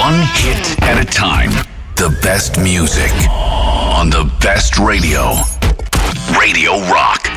One hit at a time. The best music on the best radio. Radio Rock.